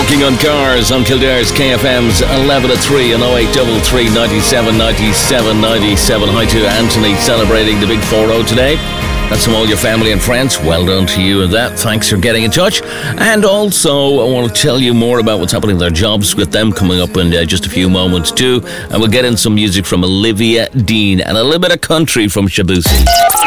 Walking on Cars on Kildare's KFM's 11 to 3 and 0833 97 97 97. Hi to Anthony celebrating the big 4-0 today. That's from all your family and friends. Well done to you and that. Thanks for getting in touch. And also, I want to tell you more about what's happening with our jobs with them coming up in just a few moments too. And we'll get in some music from Olivia Dean and a little bit of country from Shabusi.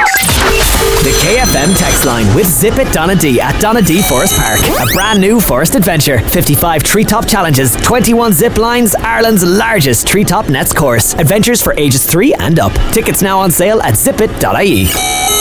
The KFM text line with Zip It Donadee at Donadee Forest Park. A brand new forest adventure. 55 treetop challenges, 21 zip lines, Ireland's largest treetop nets course. Adventures for ages 3 and up. Tickets now on sale at zipit.ie.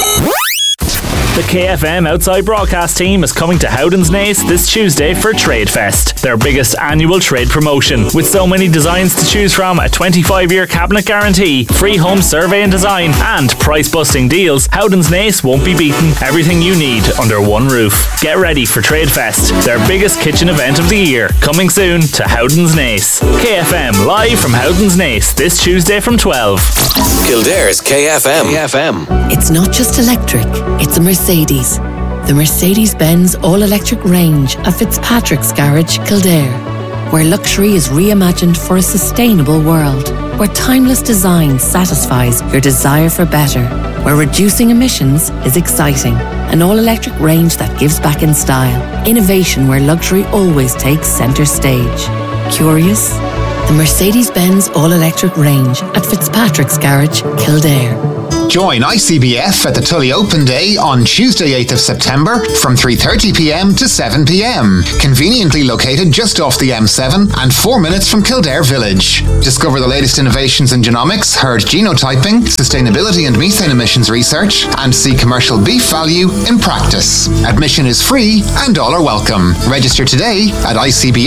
The KFM Outside Broadcast team is coming to Howden's Nace this Tuesday for Trade Fest, their biggest annual trade promotion. With so many designs to choose from, a 25-year cabinet guarantee, free home survey and design, and price-busting deals, Howden's Nace won't be beaten. Everything you need under one roof. Get ready for Trade Fest, their biggest kitchen event of the year. Coming soon to Howden's Nace. KFM live from Howden's Nace this Tuesday from 12. Kildare's KFM. It's not just electric, it's a Mercedes. The Mercedes-Benz all-electric range of Fitzpatrick's Garage, Kildare, where luxury is reimagined for a sustainable world, where timeless design satisfies your desire for better, where reducing emissions is exciting, an all-electric range that gives back in style, innovation where luxury always takes centre stage. Curious? The Mercedes-Benz all-electric range at Fitzpatrick's Garage, Kildare. Join ICBF at the Tully Open Day on Tuesday 8th of September from 3:30pm to 7pm. Conveniently located just off the M7 and 4 minutes from Kildare Village. Discover the latest innovations in genomics, herd genotyping, sustainability and methane emissions research, and see commercial beef value in practice. Admission is free and all are welcome. Register today at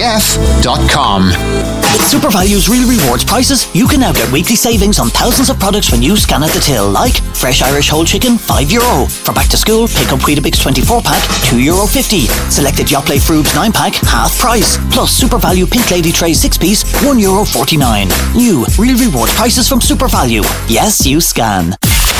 icbf.com. With SuperValue's Real Rewards prices, you can now get weekly savings on thousands of products when you scan at the till, like fresh Irish whole chicken, €5. For back to school, pick up Weetabix 24-pack, €2.50. Selected Yoplait Frubes 9-pack, half price. Plus SuperValue Pink Lady Tray 6-piece, €1.49. New Real Rewards prices from SuperValue. Yes, you scan.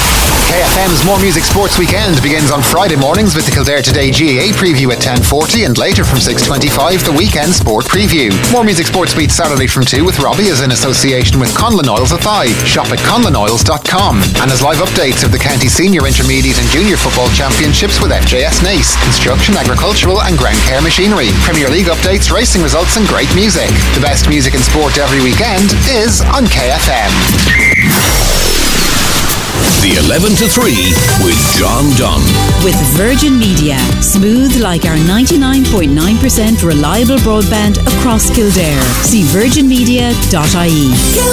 KFM's More Music Sports Weekend begins on Friday mornings with the Kildare Today GAA preview at 10:40 and later from 6:25 the Weekend Sport Preview. More Music Sports Beat Saturday from 2 with Robbie is in association with Conlon Oils Athy. Shop at conlonoils.com. And as live updates of the County Senior, Intermediate and Junior Football Championships with FJS Nace, Construction, Agricultural and Ground Care Machinery. Premier League updates, racing results and great music. The best music and sport every weekend is on KFM. The 11 to 3 with John Dunn. With Virgin Media. Smooth like our 99.9% reliable broadband across Kildare. See virginmedia.ie.